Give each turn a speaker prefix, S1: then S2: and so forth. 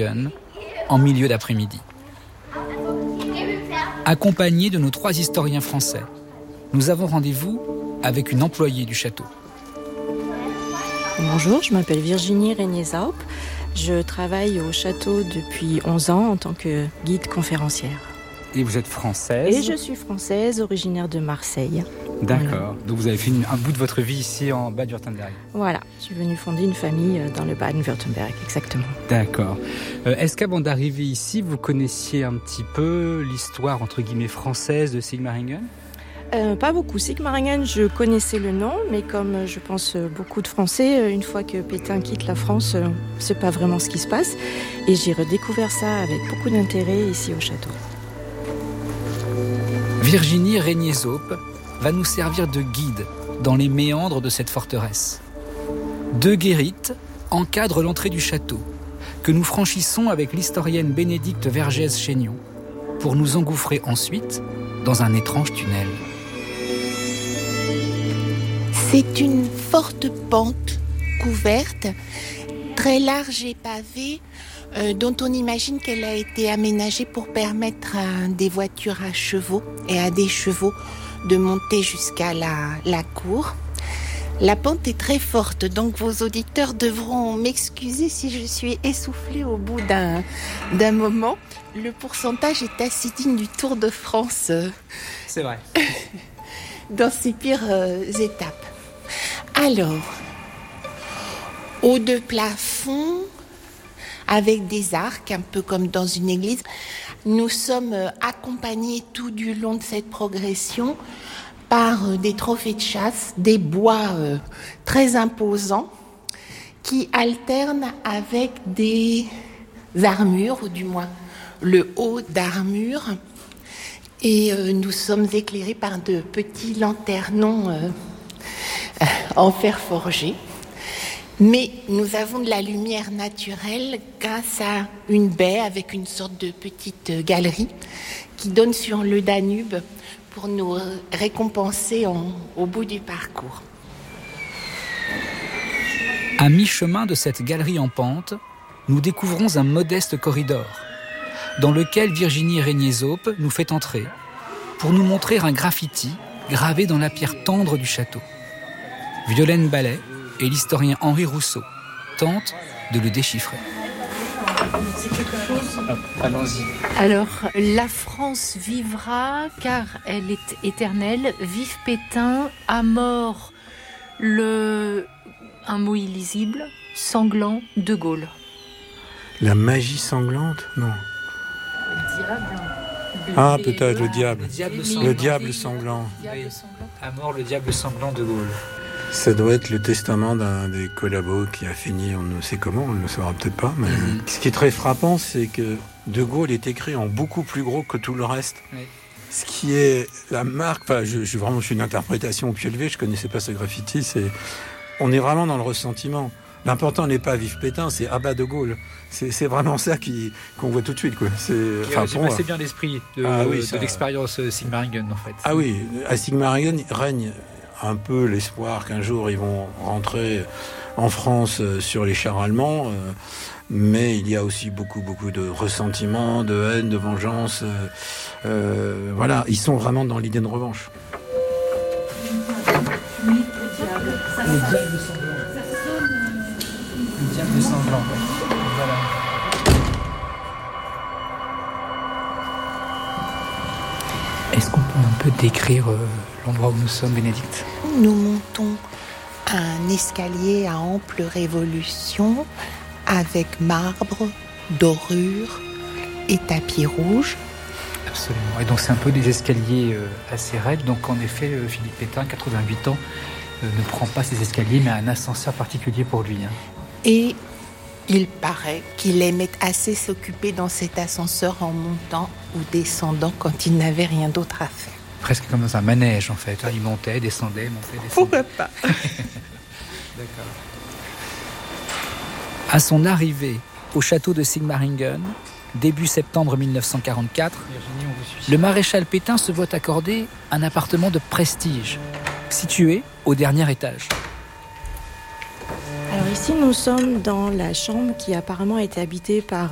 S1: Sigmaringen en milieu d'après-midi. Accompagnés de nos 3 historiens français, nous avons rendez-vous avec une employée du château.
S2: Bonjour, je m'appelle Virginie Régnier-Zaup. Je travaille au château depuis 11 ans en tant que guide conférencière.
S1: Et vous êtes française ?
S2: Et je suis française, originaire de Marseille.
S1: D'accord.
S2: Voilà.
S1: Donc vous avez fait un bout de votre vie ici en Bade-Wurtemberg.
S2: Voilà, je suis venue fonder une famille dans le Bade-Wurtemberg, exactement.
S1: D'accord. Est-ce qu'avant d'arriver ici, vous connaissiez un petit peu l'histoire, entre guillemets, française de Sigmaringen ?
S2: Pas beaucoup. Sigmaringen, je connaissais le nom, mais comme je pense beaucoup de Français, une fois que Pétain quitte la France, c'est pas vraiment ce qui se passe. Et j'ai redécouvert ça avec beaucoup d'intérêt ici au château.
S1: Virginie Régnier-Zaup va nous servir de guide dans les méandres de cette forteresse. 2 guérites encadrent l'entrée du château, que nous franchissons avec l'historienne Bénédicte Vergès-Chénion, pour nous engouffrer ensuite dans un étrange tunnel.
S3: C'est une forte pente couverte, très large et pavée, dont on imagine qu'elle a été aménagée pour permettre à des voitures à chevaux et à des chevaux de monter jusqu'à la cour. La pente est très forte, donc vos auditeurs devront m'excuser si je suis essoufflée au bout d'un moment. Le pourcentage est assez digne du Tour de France.
S1: C'est vrai.
S3: Dans ses pires étapes. Alors, haut de plafond, avec des arcs, un peu comme dans une église, nous sommes accompagnés tout du long de cette progression par des trophées de chasse, des bois très imposants qui alternent avec des armures, ou du moins le haut d'armure. Et nous sommes éclairés par de petits lanternons en fer forgé. Mais nous avons de la lumière naturelle grâce à une baie avec une sorte de petite galerie qui donne sur le Danube pour nous récompenser au bout du parcours.
S1: À mi-chemin de cette galerie en pente, nous découvrons un modeste corridor dans lequel Virginie Régnier-Zaup nous fait entrer pour nous montrer un graffiti gravé dans la pierre tendre du château. Violaine Ballet et l'historien Henri Rousseau tentent de le déchiffrer. Allons-y.
S4: Alors, la France vivra car elle est éternelle. Vive Pétain, à mort un mot illisible, sanglant, De Gaulle.
S5: La magie sanglante ? Non. Ah, peut-être le diable. Le diable sanglant.
S1: À mort, le diable sanglant De Gaulle.
S5: Ça doit être le testament d'un des collabos qui a fini, on ne sait comment, on ne le saura peut-être pas. Mais ce qui est très frappant, c'est que De Gaulle est écrit en beaucoup plus gros que tout le reste. Oui. Ce qui est la marque, enfin, je suis une interprétation au pied levé, je ne connaissais pas ce graffiti, on est vraiment dans le ressentiment. L'important n'est pas Vive Pétain, c'est Abat De Gaulle. C'est vraiment ça qu'on voit tout de suite, quoi. C'est
S1: assez bien l'esprit de l'expérience Sigmaringen, en fait.
S5: Ah oui, à Sigmaringen règne un peu l'espoir qu'un jour ils vont rentrer en France sur les chars allemands, mais il y a aussi beaucoup de ressentiment, de haine, de vengeance. Voilà, ils sont vraiment dans l'idée de revanche.
S1: Le diable sanglant. Voilà. Est-ce qu'on peut un peu décrire l'endroit où nous sommes, Bénédicte ?
S3: Nous montons un escalier à ample révolution avec marbre, dorure et tapis rouge.
S1: Absolument. Et donc c'est un peu des escaliers assez raides. Donc en effet, Philippe Pétain, 88 ans, ne prend pas ces escaliers, mais a un ascenseur particulier pour lui.
S3: Et il paraît qu'il aimait assez s'occuper dans cet ascenseur en montant ou descendant quand il n'avait rien d'autre à faire.
S1: Presque comme dans un manège, en fait. Il montait, descendait.
S3: Pourquoi pas ?
S1: D'accord. À son arrivée au château de Sigmaringen, début septembre 1944, le maréchal Pétain se voit accorder un appartement de prestige, situé au dernier étage.
S2: Alors ici, nous sommes dans la chambre qui apparemment a été habitée par